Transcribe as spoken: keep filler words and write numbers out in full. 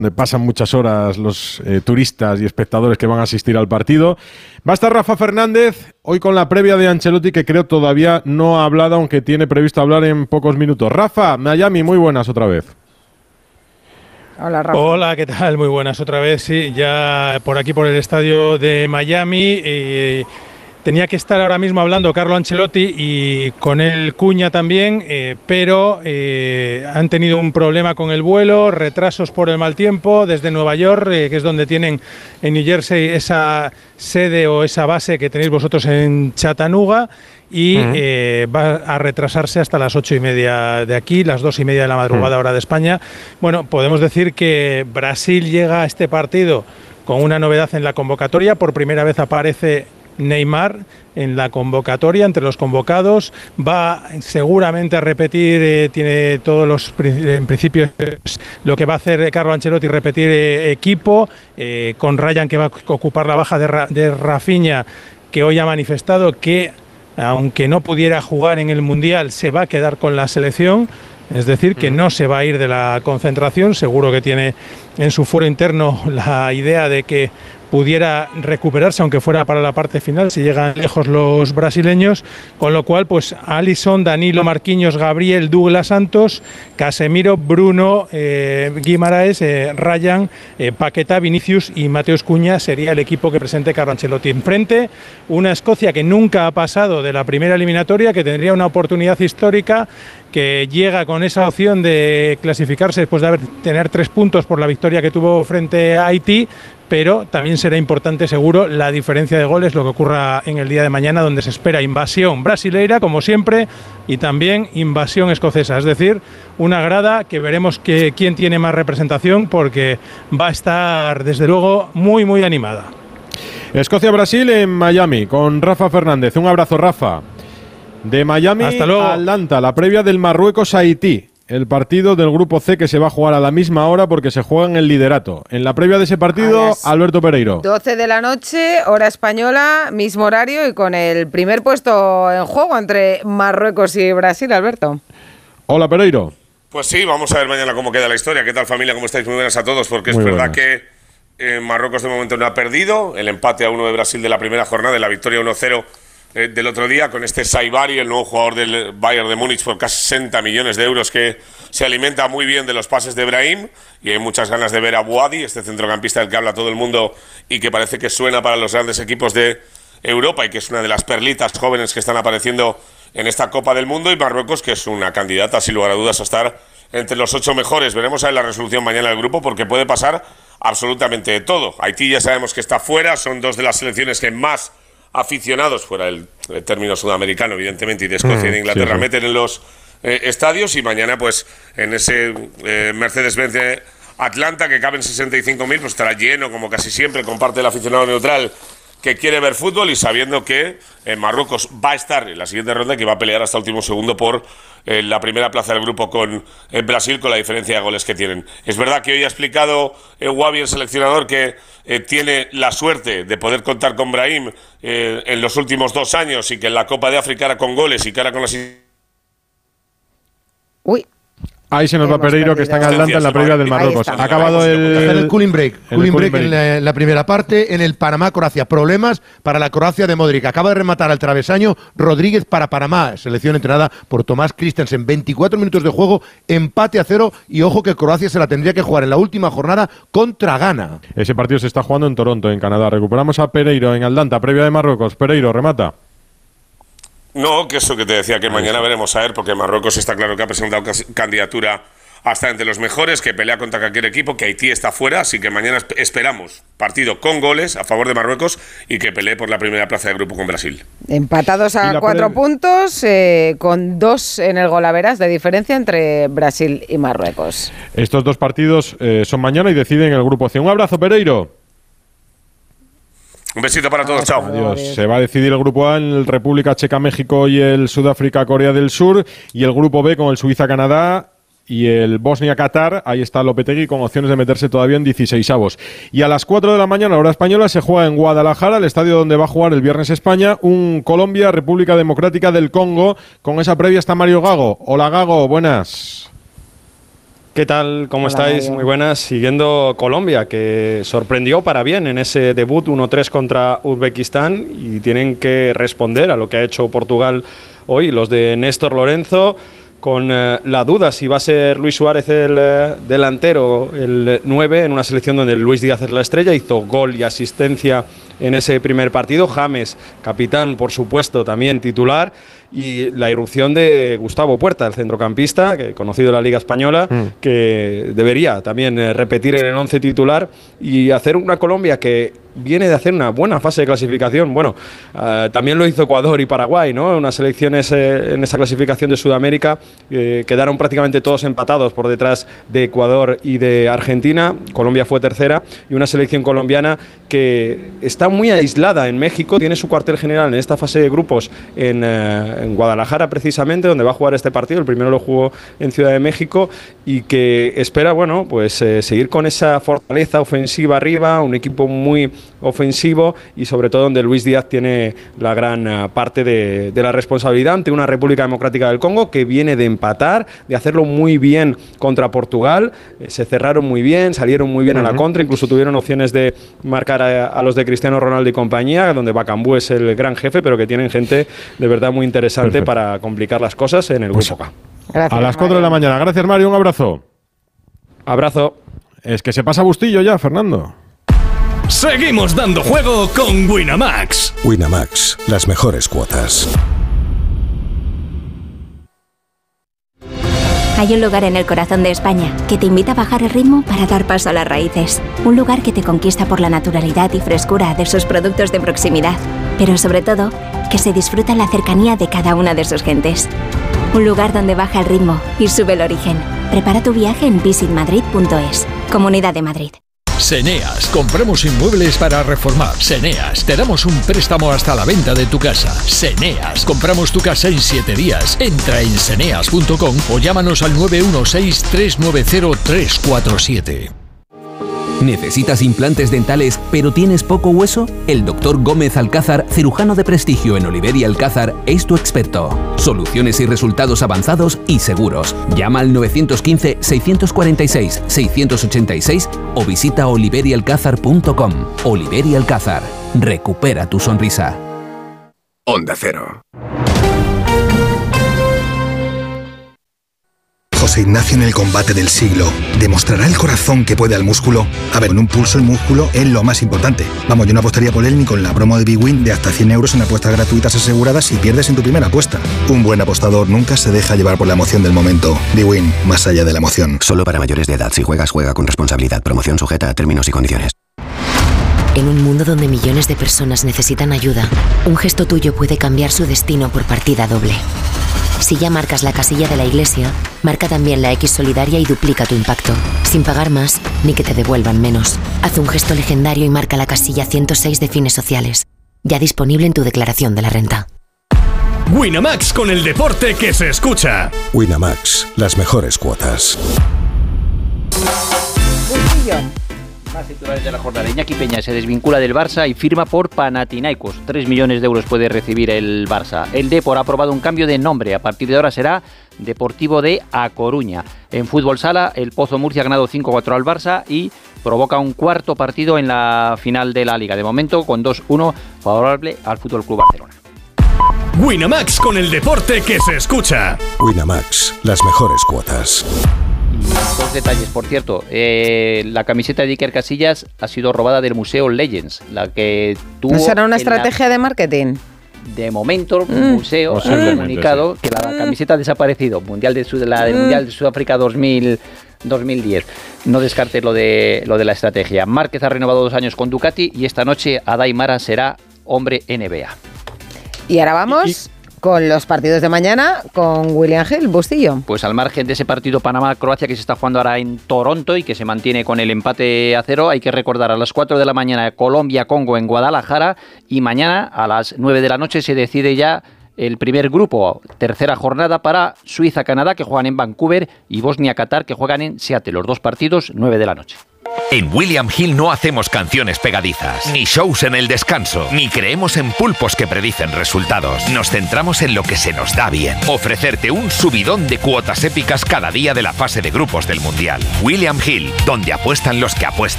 donde pasan muchas horas los eh, turistas y espectadores que van a asistir al partido. Va a estar Rafa Fernández hoy con la previa de Ancelotti, que creo todavía no ha hablado, aunque tiene previsto hablar en pocos minutos. Rafa, Miami, muy buenas otra vez. Hola, Rafa. Hola, ¿qué tal? Muy buenas otra vez. Sí, ya por aquí por el estadio de Miami. Eh, tenía que estar ahora mismo hablando Carlo Ancelotti y con él Cuña también, eh, pero eh, han tenido un problema con el vuelo, retrasos por el mal tiempo desde Nueva York, eh, que es donde tienen en New Jersey esa sede o esa base que tenéis vosotros en Chattanooga. Y uh-huh. eh, va a retrasarse hasta las ocho y media de aquí, las dos y media de la madrugada, uh-huh. hora de España. Bueno, podemos decir que Brasil llega a este partido con una novedad en la convocatoria. Por primera vez aparece Neymar en la convocatoria, entre los convocados. Va seguramente a repetir, eh, tiene todos los, en principio, lo que va a hacer Carlo Ancelotti, repetir eh, equipo, eh, con Ryan, que va a ocupar la baja de, Ra, de Rafinha, que hoy ha manifestado que aunque no pudiera jugar en el Mundial, se va a quedar con la selección, es decir, que no se va a ir de la concentración. Seguro que tiene en su fuero interno la idea de que pudiera recuperarse, aunque fuera para la parte final, si llegan lejos los brasileños, con lo cual, pues Alisson, Danilo, Marquinhos, Gabriel, Douglas Santos, Casemiro, Bruno, eh, Guimaraes, eh, Ryan, eh, Paquetá, Vinicius y Mateus Cunha sería el equipo que presente Carlo Ancelotti. Enfrente, una Escocia que nunca ha pasado de la primera eliminatoria, que tendría una oportunidad histórica, que llega con esa opción de clasificarse después de haber, tener tres puntos por la victoria que tuvo frente a Haití, pero también será importante seguro la diferencia de goles, lo que ocurra en el día de mañana, donde se espera invasión brasileira, como siempre, y también invasión escocesa, es decir, una grada que veremos que quién tiene más representación, porque va a estar, desde luego, muy, muy animada. Escocia-Brasil en Miami, con Rafa Fernández. Un abrazo, Rafa. De Miami a Atlanta, la previa del Marruecos-Haití. El partido del Grupo C, que se va a jugar a la misma hora porque se juega en el liderato. En la previa de ese partido, Alberto Pereiro. doce de la noche, hora española, mismo horario y con el primer puesto en juego entre Marruecos y Brasil, Alberto. Hola, Pereiro. Pues sí, vamos a ver mañana cómo queda la historia. ¿Qué tal, familia? ¿Cómo estáis? Muy buenas a todos, porque Muy es verdad buenas. que eh, Marruecos de momento no ha perdido. El empate a uno de Brasil de la primera jornada y la victoria uno cero Eh, del otro día con este Saibari, el nuevo jugador del Bayern de Múnich, por casi sesenta millones de euros, que se alimenta muy bien de los pases de Brahim, y hay muchas ganas de ver a Bouadi, este centrocampista del que habla todo el mundo y que parece que suena para los grandes equipos de Europa y que es una de las perlitas jóvenes que están apareciendo en esta Copa del Mundo. Y Marruecos, que es una candidata sin lugar a dudas a estar entre los ocho mejores. Veremos a ver la resolución mañana del grupo, porque puede pasar absolutamente de todo. Haití ya sabemos que está fuera, son dos de las selecciones que más aficionados, fuera el, el término sudamericano, evidentemente, y de Escocia mm, y de Inglaterra, sí, sí. meten en los eh, estadios. Y mañana, pues, en ese eh, Mercedes-Benz de Atlanta, que caben sesenta y cinco mil, pues estará lleno, como casi siempre, con parte del aficionado neutral que quiere ver fútbol, y sabiendo que en Marruecos va a estar en la siguiente ronda, que va a pelear hasta el último segundo por eh, la primera plaza del grupo con eh, Brasil, con la diferencia de goles que tienen. Es verdad que hoy ha explicado eh, Wabi, el seleccionador, que eh, tiene la suerte de poder contar con Brahim eh, en los últimos dos años, y que en la Copa de África era con goles y que era con las... Uy. Ahí se nos va Pereiro, que está en Atlanta en la previa del Marruecos. Ha acabado el, el cooling break. El cooling break, break en la, en la primera parte, en el Panamá-Croacia. Problemas para la Croacia de Modric. Acaba de rematar al travesaño Rodríguez para Panamá. Selección entrenada por Tomás Christensen. veinticuatro minutos de juego, empate a cero. Y ojo que Croacia se la tendría que jugar en la última jornada contra Ghana. Ese partido se está jugando en Toronto, en Canadá. Recuperamos a Pereiro en Atlanta, previa de Marruecos. Pereiro, remata. No, que eso que te decía, que mañana veremos a ver, porque Marruecos está claro que ha presentado candidatura hasta entre los mejores, que pelea contra cualquier equipo, que Haití está fuera, así que mañana esperamos partido con goles a favor de Marruecos y que pelee por la primera plaza de grupo con Brasil. Empatados a cuatro pre... puntos, eh, con dos en el golaveras de diferencia entre Brasil y Marruecos. Estos dos partidos eh, son mañana y deciden el grupo C. Un abrazo, Pereiro. Un besito para todos, chao. Adiós. Se va a decidir el grupo A en el República Checa, México y el Sudáfrica, Corea del Sur, y el grupo B con el Suiza, Canadá y el Bosnia, Qatar. Ahí está Lopetegui con opciones de meterse todavía en dieciseisavos. Y a las cuatro de la mañana, hora española, se juega en Guadalajara, el estadio donde va a jugar el viernes España, un Colombia, República Democrática del Congo. Con esa previa está Mario Gago. Hola, Gago, buenas. ¿Qué tal? ¿Cómo Hola, estáis? Mario. Muy buenas. Siguiendo Colombia, que sorprendió para bien en ese debut uno tres contra Uzbekistán y tienen que responder a lo que ha hecho Portugal hoy, los de Néstor Lorenzo, con eh, la duda si va a ser Luis Suárez el eh, delantero, el nueve, en una selección donde Luis Díaz es la estrella, hizo gol y asistencia en ese primer partido. James, capitán, por supuesto, también titular. Y la irrupción de Gustavo Puerta, el centrocampista, que conocido de la Liga Española, mm. que debería también eh, repetir en el once titular y hacer una Colombia que viene de hacer una buena fase de clasificación. Bueno, uh, también lo hizo Ecuador y Paraguay, ¿no? Unas selecciones eh, en esa clasificación de Sudamérica eh, quedaron prácticamente todos empatados por detrás de Ecuador y de Argentina. Colombia fue tercera y una selección colombiana que está muy aislada en México, tiene su cuartel general en esta fase de grupos en, eh, en Guadalajara precisamente, donde va a jugar este partido. El primero lo jugó en Ciudad de México y que espera, bueno, pues eh, seguir con esa fortaleza ofensiva arriba, un equipo muy ofensivo y sobre todo donde Luis Díaz tiene la gran uh, parte de, de la responsabilidad ante una República Democrática del Congo que viene de empatar, de hacerlo muy bien contra Portugal. Eh, se cerraron muy bien, salieron muy bien uh-huh. a la contra, incluso tuvieron opciones de marcar a, a los de Cristiano Ronaldo y compañía, donde Bacambú es el gran jefe, pero que tienen gente de verdad muy interesante Perfecto. Para complicar las cosas en el pues, grupo K. Gracias, a las cuatro de la mañana. Gracias, Mario. Un abrazo. Abrazo. Es que se pasa Bustillo ya, Fernando. Seguimos dando juego con Winamax. Winamax, las mejores cuotas. Hay un lugar en el corazón de España que te invita a bajar el ritmo para dar paso a las raíces. Un lugar que te conquista por la naturalidad y frescura de sus productos de proximidad, pero sobre todo, que se disfruta en la cercanía de cada una de sus gentes. Un lugar donde baja el ritmo y sube el origen. Prepara tu viaje en visit madrid punto es. Comunidad de Madrid. Seneas, compramos inmuebles para reformar. Seneas, te damos un préstamo hasta la venta de tu casa. Seneas, compramos tu casa en siete días. Entra en seneas punto com o llámanos al nueve uno seis, tres nueve cero, tres cuatro siete. ¿Necesitas implantes dentales pero tienes poco hueso? El doctor Gómez Alcázar, cirujano de prestigio en Oliver y Alcázar, es tu experto. Soluciones y resultados avanzados y seguros. Llama al nueve uno cinco, seis cuatro seis, seis ocho seis o visita oliver y alcázar punto com. Oliver y Alcázar. Recupera tu sonrisa. Onda Cero. José Ignacio en el combate del siglo. ¿Demostrará el corazón que puede al músculo? A ver, en un pulso el músculo es lo más importante. Vamos, yo no apostaría por él ni con la promo de BWin de hasta cien euros en apuestas gratuitas aseguradas si pierdes en tu primera apuesta. Un buen apostador nunca se deja llevar por la emoción del momento. BWin, más allá de la emoción. Solo para mayores de edad. Si juegas, juega con responsabilidad. Promoción sujeta a términos y condiciones. En un mundo donde millones de personas necesitan ayuda, un gesto tuyo puede cambiar su destino por partida doble. Si ya marcas la casilla de la iglesia, marca también la X solidaria y duplica tu impacto, sin pagar más ni que te devuelvan menos. Haz un gesto legendario y marca la casilla ciento seis de fines sociales, ya disponible en tu declaración de la renta. Winamax, con el deporte que se escucha. Winamax, las mejores cuotas. Más titulares de la jornada. Iñaki Peña se desvincula del Barça y firma por Panathinaikos. Tres millones de euros puede recibir el Barça. El Depor ha aprobado un cambio de nombre. A partir de ahora será Deportivo de A Coruña. En fútbol sala, el Pozo Murcia ha ganado cinco cuatro al Barça y provoca un cuarto partido en la final de la Liga. De momento, con dos uno favorable al Fútbol Club Barcelona. Winamax, con el deporte que se escucha. Winamax, las mejores cuotas. Dos detalles, por cierto, eh, la camiseta de Iker Casillas ha sido robada del Museo Legends, la que tuvo... ¿No será una estrategia la... de marketing? De momento, el mm. museo ha comunicado sí. que la camiseta ha desaparecido, mundial de Sud la del mm. Mundial de Sudáfrica dos mil diez. No descartes lo de, lo de la estrategia. Márquez ha renovado dos años con Ducati y esta noche Adai Mara será hombre N B A. Y ahora vamos... ¿Y, y? Con los partidos de mañana, con William Hill, Bustillo. Pues al margen de ese partido Panamá-Croacia que se está jugando ahora en Toronto y que se mantiene con el empate a cero, hay que recordar a las cuatro de la mañana Colombia-Congo en Guadalajara y mañana a las nueve de la noche se decide ya el primer grupo, tercera jornada para Suiza-Canadá que juegan en Vancouver y Bosnia-Qatar que juegan en Seattle. Los dos partidos, nueve de la noche. En William Hill no hacemos canciones pegadizas, ni shows en el descanso, ni creemos en pulpos que predicen resultados. Nos centramos en lo que se nos da bien. Ofrecerte un subidón de cuotas épicas cada día de la fase de grupos del Mundial. William Hill, donde apuestan los que apuestan.